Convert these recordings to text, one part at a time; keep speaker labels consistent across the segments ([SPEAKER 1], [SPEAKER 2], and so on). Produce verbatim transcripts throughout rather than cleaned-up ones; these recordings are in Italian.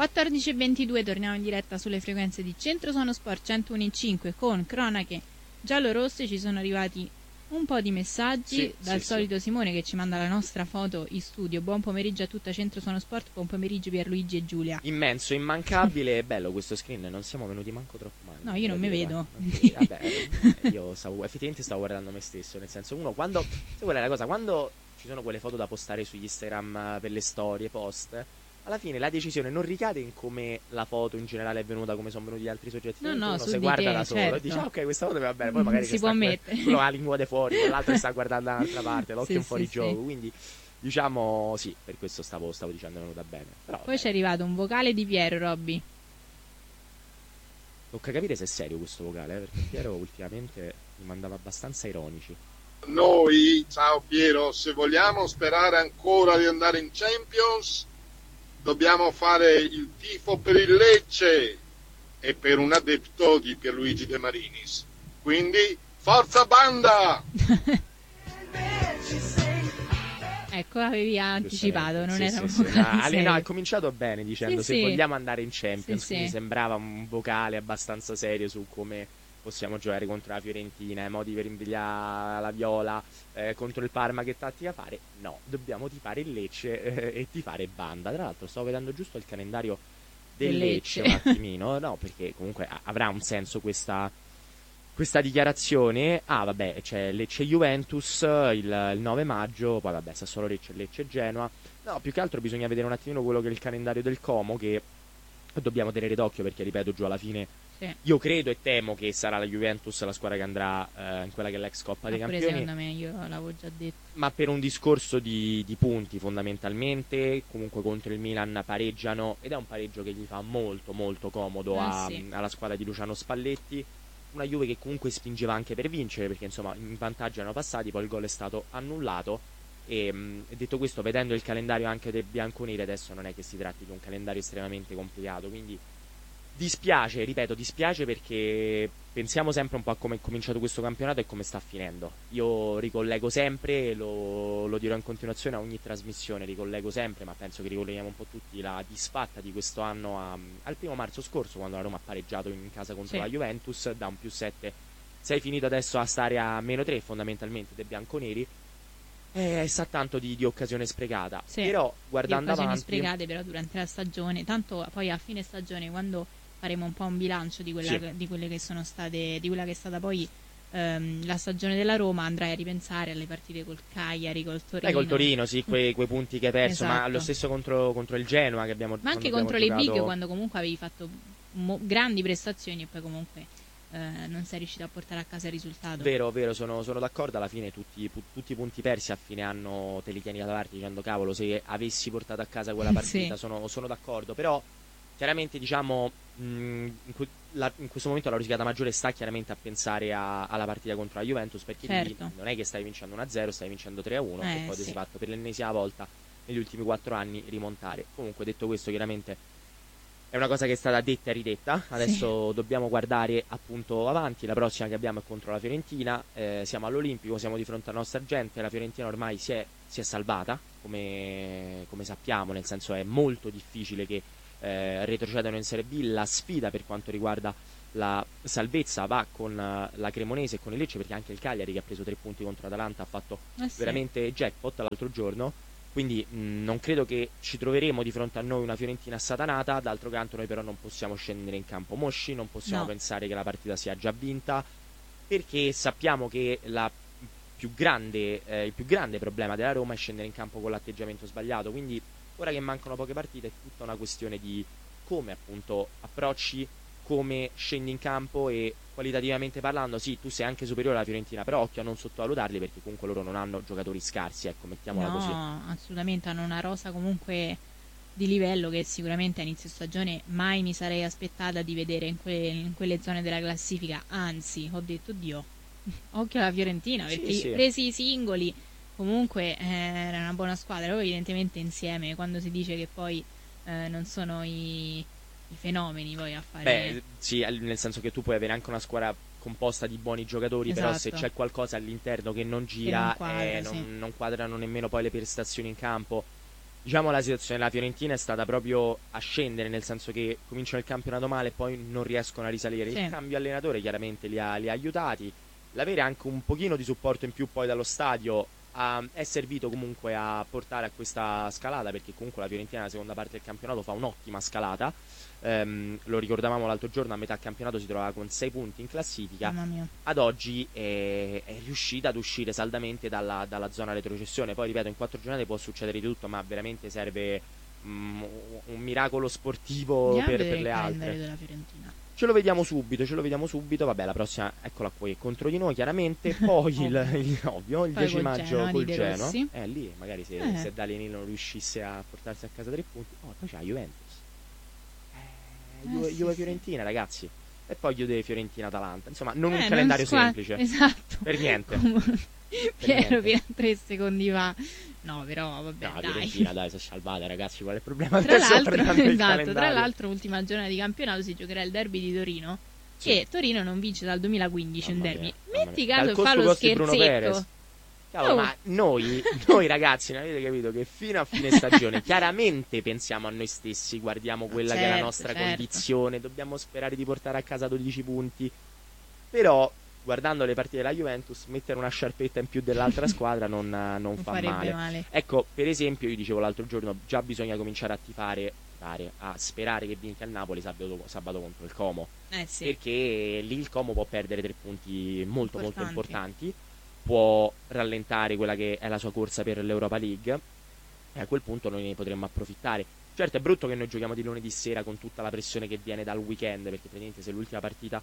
[SPEAKER 1] quattordici e ventidue torniamo in diretta sulle frequenze di Centro Suono Sport centouno e cinque con cronache giallorosse. Ci sono arrivati un po' di messaggi
[SPEAKER 2] sì,
[SPEAKER 1] dal
[SPEAKER 2] sì,
[SPEAKER 1] solito
[SPEAKER 2] sì.
[SPEAKER 1] Simone che ci manda la nostra foto in studio. Buon pomeriggio a tutta Centro Suono Sport, buon pomeriggio Pierluigi e Giulia.
[SPEAKER 2] Immenso, immancabile e bello questo screen, non siamo venuti manco troppo male.
[SPEAKER 1] No, io non mi vedo.
[SPEAKER 2] Vabbè, io stavo, effettivamente stavo guardando me stesso, nel senso, uno quando, sai qual è la cosa, quando ci sono quelle foto da postare sugli Instagram per le storie, post, alla fine la decisione non ricade in come la foto in generale è venuta, come sono venuti gli altri soggetti.
[SPEAKER 1] No, no,
[SPEAKER 2] uno
[SPEAKER 1] su
[SPEAKER 2] se
[SPEAKER 1] di
[SPEAKER 2] guarda
[SPEAKER 1] te,
[SPEAKER 2] da solo
[SPEAKER 1] certo.
[SPEAKER 2] e dice ah, ok, questa foto mi va bene, poi magari
[SPEAKER 1] si può mettere,
[SPEAKER 2] quello ha la lingua di fuori, quell'altro sta guardando da un'altra parte, l'occhio
[SPEAKER 1] sì,
[SPEAKER 2] un fuori
[SPEAKER 1] sì,
[SPEAKER 2] gioco,
[SPEAKER 1] sì.
[SPEAKER 2] quindi diciamo sì, per questo stavo, stavo dicendo è venuta bene. Però,
[SPEAKER 1] poi
[SPEAKER 2] vabbè,
[SPEAKER 1] c'è arrivato un vocale di Piero, Robby.
[SPEAKER 2] tocca capire se è serio questo vocale, eh, perché Piero ultimamente mi mandava abbastanza ironici.
[SPEAKER 3] Noi, ciao Piero, se vogliamo sperare ancora di andare in Champions, dobbiamo fare il tifo per il Lecce e per un adepto di Pierluigi De Marinis. Quindi, forza banda!
[SPEAKER 1] Ecco, avevi anticipato, non
[SPEAKER 2] sì,
[SPEAKER 1] era
[SPEAKER 2] sì,
[SPEAKER 1] un
[SPEAKER 2] sì.
[SPEAKER 1] vocale
[SPEAKER 2] No,
[SPEAKER 1] serio.
[SPEAKER 2] no, ha cominciato bene dicendo
[SPEAKER 1] Sì,
[SPEAKER 2] se
[SPEAKER 1] sì.
[SPEAKER 2] vogliamo andare in Champions,
[SPEAKER 1] Sì,
[SPEAKER 2] quindi
[SPEAKER 1] sì.
[SPEAKER 2] sembrava un vocale abbastanza serio su come possiamo giocare contro la Fiorentina, i modi per invidiare la Viola, eh, contro il Parma che tattica fare. No, dobbiamo tifare il Lecce eh, e tifare banda. Tra l'altro stavo vedendo giusto il calendario del
[SPEAKER 1] Del
[SPEAKER 2] Lecce,
[SPEAKER 1] Lecce.
[SPEAKER 2] un attimino, no, perché comunque a- avrà un senso questa questa dichiarazione. Ah vabbè, c'è Lecce-Juventus il, il nove maggio, poi vabbè Sassuolo Lecce e Lecce-Genoa. No, più che altro bisogna vedere un attimino quello che è il calendario del Como, che dobbiamo tenere d'occhio perché ripeto giù alla fine
[SPEAKER 1] Sì.
[SPEAKER 2] io credo e temo che sarà la Juventus la squadra che andrà eh, in quella che è l'ex Coppa dei
[SPEAKER 1] Ma pure
[SPEAKER 2] Campioni,
[SPEAKER 1] secondo me, io l'avevo già detto.
[SPEAKER 2] ma per un discorso di, di punti fondamentalmente. Comunque contro il Milan pareggiano ed è un pareggio che gli fa molto molto comodo
[SPEAKER 1] Eh,
[SPEAKER 2] a-
[SPEAKER 1] sì.
[SPEAKER 2] alla squadra di Luciano Spalletti. Una Juve che comunque spingeva anche per vincere perché insomma in vantaggio erano passati, poi il gol è stato annullato e mh, detto questo, vedendo il calendario anche dei bianconeri, adesso non è che si tratti di un calendario estremamente complicato, quindi dispiace, ripeto, dispiace perché pensiamo sempre un po' a come è cominciato questo campionato e come sta finendo. Io ricollego sempre, lo, lo dirò in continuazione a ogni trasmissione, ricollego sempre, ma penso che ricolleghiamo un po' tutti la disfatta di questo anno a, al primo marzo scorso, quando la Roma ha pareggiato in casa contro
[SPEAKER 1] Sì.
[SPEAKER 2] la Juventus, da un più sette sei finito adesso a stare a meno tre fondamentalmente dei bianconeri. Eh, sa tanto di, di occasione sprecata,
[SPEAKER 1] Sì.
[SPEAKER 2] però
[SPEAKER 1] Di
[SPEAKER 2] guardando
[SPEAKER 1] occasioni
[SPEAKER 2] avanti
[SPEAKER 1] sprecate però durante la stagione, tanto poi a fine stagione, quando faremo un po' un bilancio di quella,
[SPEAKER 2] Sì.
[SPEAKER 1] che- di quelle che sono state, di quella che è stata poi ehm, la stagione della Roma, andrai a ripensare alle partite col Cagliari, col Torino.
[SPEAKER 2] Eh, col Torino, sì, quei, quei punti che hai perso, ma
[SPEAKER 1] Esatto.
[SPEAKER 2] lo stesso contro, contro il Genoa che abbiamo
[SPEAKER 1] Ma anche
[SPEAKER 2] quando
[SPEAKER 1] contro
[SPEAKER 2] abbiamo
[SPEAKER 1] le big,
[SPEAKER 2] giocato-
[SPEAKER 1] quando comunque avevi fatto mo- grandi prestazioni e poi comunque eh, non sei riuscito a portare a casa il risultato.
[SPEAKER 2] Vero, vero, sono, sono d'accordo. Alla fine tutti, pu- tutti i punti persi a fine anno te li tieni da parte dicendo cavolo, se avessi portato a casa quella partita.
[SPEAKER 1] Sì.
[SPEAKER 2] sono, sono d'accordo, però chiaramente diciamo mh, in, que- la- in questo momento la risicata maggiore sta chiaramente a pensare a- alla partita contro la Juventus, perché lì
[SPEAKER 1] Certo.
[SPEAKER 2] non è che stai vincendo uno a zero, stai vincendo tre a uno
[SPEAKER 1] Eh,
[SPEAKER 2] e poi ti
[SPEAKER 1] sì.
[SPEAKER 2] sei fatto per l'ennesima volta negli ultimi quattro anni rimontare. Comunque detto questo, chiaramente è una cosa che è stata detta e ridetta. Adesso dobbiamo guardare appunto avanti. La prossima che abbiamo è contro la Fiorentina. Eh, siamo all'Olimpico, siamo di fronte alla nostra gente. La Fiorentina ormai si è, si è salvata, come, come sappiamo, nel senso è molto difficile che eh, retrocedano in Serie B. La sfida per quanto riguarda la salvezza va con eh, la Cremonese e con il Lecce, perché anche il Cagliari, che ha preso tre punti contro l'Atalanta, ha fatto
[SPEAKER 1] Eh sì.
[SPEAKER 2] veramente jackpot l'altro giorno. Quindi mh, non credo che ci troveremo di fronte a noi una Fiorentina assatanata. D'altro canto noi però non possiamo scendere in campo mosci, non possiamo
[SPEAKER 1] No.
[SPEAKER 2] pensare che la partita sia già vinta, perché sappiamo che la più grande, eh, il più grande problema della Roma è scendere in campo con l'atteggiamento sbagliato. Quindi ora che mancano poche partite è tutta una questione di come appunto approcci, come scendi in campo. E qualitativamente parlando, sì, tu sei anche superiore alla Fiorentina, però occhio a non sottovalutarli, perché comunque loro non hanno giocatori scarsi, ecco, mettiamola così.
[SPEAKER 1] No, assolutamente, hanno una rosa comunque di livello che sicuramente a inizio stagione mai mi sarei aspettata di vedere in, que- in quelle zone della classifica. Anzi, ho detto, Dio, occhio alla Fiorentina,
[SPEAKER 2] Sì,
[SPEAKER 1] perché
[SPEAKER 2] sì.
[SPEAKER 1] presi i singoli comunque eh, era una buona squadra. Poi evidentemente insieme, quando si dice che poi eh, non sono i, i fenomeni poi a fare...
[SPEAKER 2] Beh, sì, al- nel senso che tu puoi avere anche una squadra composta di buoni giocatori, però se
[SPEAKER 1] Esatto.
[SPEAKER 2] c'è qualcosa all'interno che non
[SPEAKER 1] Che
[SPEAKER 2] gira,
[SPEAKER 1] non quadra,
[SPEAKER 2] eh, non,
[SPEAKER 1] sì.
[SPEAKER 2] non quadrano nemmeno poi le prestazioni in campo. Diciamo la situazione della Fiorentina è stata proprio a scendere, nel senso che cominciano il campionato male e poi non riescono a risalire.
[SPEAKER 1] Sì.
[SPEAKER 2] Il cambio allenatore chiaramente li ha, li ha aiutati, l'avere anche un pochino di supporto in più poi dallo stadio ha, è servito comunque a portare a questa scalata, perché comunque la Fiorentina nella seconda parte del campionato fa un'ottima scalata. Um, lo ricordavamo l'altro giorno, a metà campionato si trovava con sei punti in classifica.
[SPEAKER 1] Mamma mia.
[SPEAKER 2] Ad oggi è, è riuscita ad uscire saldamente dalla, dalla zona retrocessione. Poi ripeto, in quattro giornate può succedere di tutto, ma veramente serve um, un miracolo sportivo per, per le altre.
[SPEAKER 1] Della Fiorentina.
[SPEAKER 2] Ce lo vediamo subito, ce lo vediamo subito. Vabbè, la prossima, eccola qui, contro di noi chiaramente. Poi il, il, ovvio, il
[SPEAKER 1] Poi
[SPEAKER 2] dieci
[SPEAKER 1] col
[SPEAKER 2] maggio
[SPEAKER 1] Genoa
[SPEAKER 2] col
[SPEAKER 1] di De
[SPEAKER 2] Genoa.
[SPEAKER 1] Rossi.
[SPEAKER 2] Eh, lì magari se,
[SPEAKER 1] Eh.
[SPEAKER 2] se Daliani non riuscisse a portarsi a casa tre punti. Oh, poi c'è la Juventus. Eh, Juve,
[SPEAKER 1] Eh, sì,
[SPEAKER 2] Juve
[SPEAKER 1] sì.
[SPEAKER 2] Fiorentina, ragazzi. E poi chiude Fiorentina-Atalanta. Insomma, non
[SPEAKER 1] Eh,
[SPEAKER 2] un calendario
[SPEAKER 1] squa-
[SPEAKER 2] semplice.
[SPEAKER 1] Esatto.
[SPEAKER 2] Per niente.
[SPEAKER 1] Piero
[SPEAKER 2] niente.
[SPEAKER 1] fino a tre secondi fa. No, però vabbè,
[SPEAKER 2] No, la
[SPEAKER 1] dai.
[SPEAKER 2] Fiorentina, dai, si è salvata, ragazzi. Qual è il problema?
[SPEAKER 1] Tra
[SPEAKER 2] Adesso
[SPEAKER 1] l'altro,
[SPEAKER 2] guardando il
[SPEAKER 1] esatto, tra
[SPEAKER 2] calendario.
[SPEAKER 1] l'altro, ultima giornata di campionato si giocherà il derby di Torino.
[SPEAKER 2] Sì.
[SPEAKER 1] Che Torino non vince dal duemilaquindici un
[SPEAKER 2] Mamma
[SPEAKER 1] derby.
[SPEAKER 2] mia, mamma
[SPEAKER 1] Metti
[SPEAKER 2] mia.
[SPEAKER 1] caso
[SPEAKER 2] Dal
[SPEAKER 1] che fa
[SPEAKER 2] colpo
[SPEAKER 1] lo
[SPEAKER 2] costi Bruno Perez.
[SPEAKER 1] scherzetto.
[SPEAKER 2] Cavolo,
[SPEAKER 1] Oh.
[SPEAKER 2] ma noi, noi ragazzi, non avete capito che fino a fine stagione chiaramente pensiamo a noi stessi, guardiamo quella che è la
[SPEAKER 1] Certo,
[SPEAKER 2] nostra
[SPEAKER 1] certo.
[SPEAKER 2] condizione, dobbiamo sperare di portare a casa dodici punti. Però, guardando le partite della Juventus, mettere una sciarpetta in più dell'altra squadra non, non
[SPEAKER 1] Non
[SPEAKER 2] fa
[SPEAKER 1] farebbe
[SPEAKER 2] male.
[SPEAKER 1] male.
[SPEAKER 2] Ecco, per esempio, io dicevo l'altro giorno, già bisogna cominciare a tifare, tifare, a sperare che vinca il Napoli sabato, sabato contro il Como.
[SPEAKER 1] Eh sì.
[SPEAKER 2] Perché lì il Como può perdere tre punti molto molto
[SPEAKER 1] Importanti.
[SPEAKER 2] importanti, può rallentare quella che è la sua corsa per l'Europa League e a quel punto noi ne potremmo approfittare. Certo è brutto che noi giochiamo di lunedì sera con tutta la pressione che viene dal weekend, perché praticamente se è l'ultima partita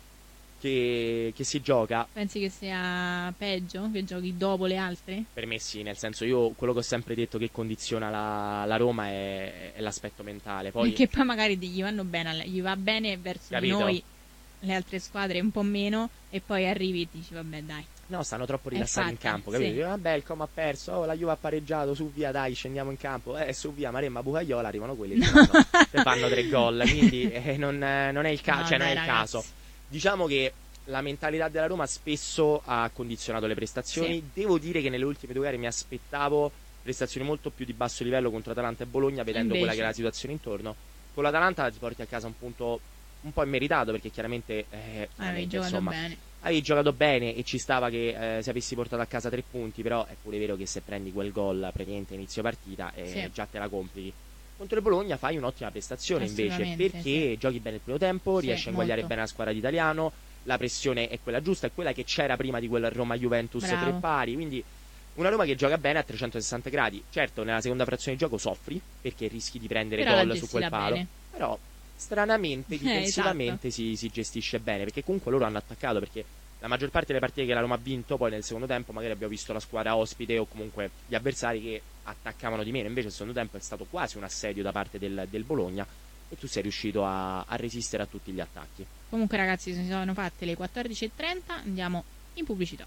[SPEAKER 2] che, che si gioca,
[SPEAKER 1] Pensi che sia peggio? Che giochi dopo le altre?
[SPEAKER 2] per me sì, nel senso, io quello che ho sempre detto che condiziona la, la Roma è, è l'aspetto mentale. Poi
[SPEAKER 1] Perché poi magari gli vanno bene, gli va bene verso di
[SPEAKER 2] Capito?
[SPEAKER 1] noi, le altre squadre un po' meno, e poi arrivi e dici vabbè dai.
[SPEAKER 2] no, stanno troppo
[SPEAKER 1] È
[SPEAKER 2] rilassati in
[SPEAKER 1] fatta,
[SPEAKER 2] campo, capito?
[SPEAKER 1] sì.
[SPEAKER 2] Dico, vabbè, il Como ha perso, oh, la Juve ha pareggiato, su via, dai, scendiamo in campo. Eh, su via, Maremma, Bucaiola, arrivano quelli che fanno, che fanno tre gol. Quindi eh, non, eh, non è il, ca-
[SPEAKER 1] No,
[SPEAKER 2] cioè, non
[SPEAKER 1] dai,
[SPEAKER 2] è il
[SPEAKER 1] ragazzi.
[SPEAKER 2] caso. Diciamo che la mentalità della Roma spesso ha condizionato le prestazioni.
[SPEAKER 1] Sì.
[SPEAKER 2] Devo dire che nelle ultime due gare mi aspettavo prestazioni molto più di basso livello contro Atalanta e Bologna, vedendo
[SPEAKER 1] Invece.
[SPEAKER 2] quella che è la situazione intorno. Con l'Atalanta ti porti a casa un punto un po' immeritato, perché chiaramente eh,
[SPEAKER 1] Avevi
[SPEAKER 2] chiaramente,
[SPEAKER 1] giocato
[SPEAKER 2] insomma,
[SPEAKER 1] bene.
[SPEAKER 2] avevi giocato bene e ci stava che eh, se avessi portato a casa tre punti, però è pure vero che se prendi quel gol praticamente a inizio partita eh,
[SPEAKER 1] Sì.
[SPEAKER 2] già te la complichi. Contro il Bologna fai un'ottima prestazione invece,
[SPEAKER 1] Assolutamente,
[SPEAKER 2] perché giochi bene il primo tempo,
[SPEAKER 1] Sì,
[SPEAKER 2] riesci a inguagliare
[SPEAKER 1] molto.
[SPEAKER 2] bene la squadra d'Italiano, la pressione è quella giusta, è quella che c'era prima di quel Roma-Juventus
[SPEAKER 1] Bravo.
[SPEAKER 2] tre pari, quindi una Roma che gioca bene a trecentosessanta gradi. Certo, nella seconda frazione di gioco soffri, perché rischi di prendere
[SPEAKER 1] Però la
[SPEAKER 2] gol su quel
[SPEAKER 1] gestita
[SPEAKER 2] palo,
[SPEAKER 1] bene.
[SPEAKER 2] però stranamente
[SPEAKER 1] Eh,
[SPEAKER 2] difensivamente si, si gestisce bene, perché comunque loro hanno attaccato, perché la maggior parte delle partite che la Roma ha vinto poi nel secondo tempo magari abbiamo visto la squadra ospite o comunque gli avversari che attaccavano di meno, invece il secondo tempo è stato quasi un assedio da parte del, del Bologna e tu sei riuscito a, a resistere a tutti gli attacchi.
[SPEAKER 1] Comunque ragazzi, si sono fatte le quattordici e trenta, andiamo in pubblicità.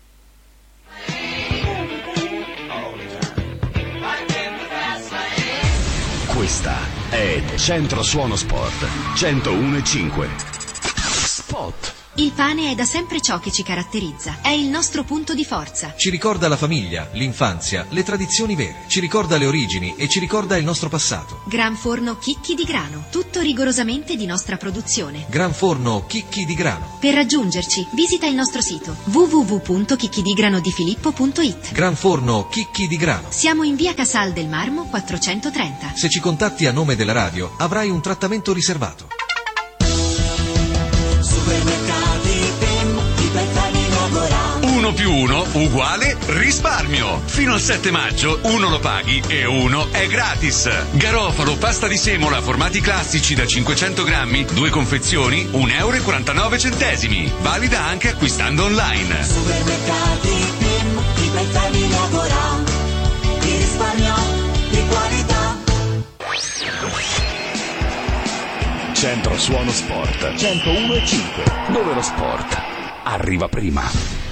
[SPEAKER 4] Questa è Centro Suono Sport centouno e cinque. Spot.
[SPEAKER 5] Il pane è da sempre ciò che ci caratterizza, è il nostro punto di forza.
[SPEAKER 6] Ci ricorda la famiglia, l'infanzia, le tradizioni vere, ci ricorda le origini e ci ricorda il nostro passato.
[SPEAKER 5] Gran forno Chicchi di Grano, tutto rigorosamente di nostra produzione.
[SPEAKER 6] Gran forno Chicchi di Grano.
[SPEAKER 5] Per raggiungerci, visita il nostro sito w w w punto chicchidigrano-di-filippo punto it.
[SPEAKER 6] Gran forno Chicchi di Grano.
[SPEAKER 5] Siamo in via Casal del Marmo quattrocentotrenta.
[SPEAKER 6] Se ci contatti a nome della radio avrai un trattamento riservato.
[SPEAKER 4] Uno più uno uguale risparmio. Fino al sette maggio uno lo paghi e uno è gratis. Garofalo, pasta di semola, formati classici da cinquecento grammi, due confezioni, un euro e quarantanove centesimi. Valida anche acquistando online.
[SPEAKER 7] Supermercati Pim, ti prezzali lavora, di risparmio, di qualità.
[SPEAKER 4] Centro Suono Sport centouno e cinque, dove lo sport arriva prima.